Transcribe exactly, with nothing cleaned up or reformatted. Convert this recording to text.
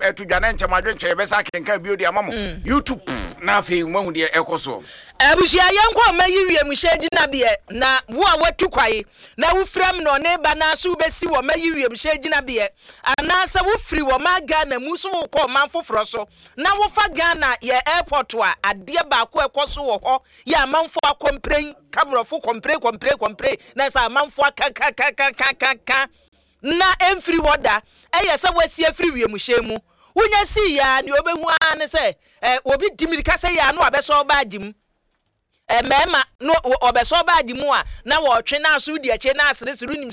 to dwane nchamadwenche besa kenka bio dia mamo YouTube na afi mahu de ekoso abusia yenkwa mayiwie muhyeji na be na wo a watu kwae na wo fram no ne ba na so besi wo mayiwie muhyeji na be anasa wo firi wo maga na muso wo ko man foforo so na wo fa Ghana ye airport a ade ba ko ekoso wo ho ya manfo akompren kabrofo kompre kompre kompre na sa manfo ka ka ka ka ka ka na emfiri woda eye se wasi afiri wie muhyemu wonya si ya ne obehu an se eh obi dimirika se ya no abeso ba agim eh mema no obeso ba agimu a na wo twe na so di ache na asere siru nim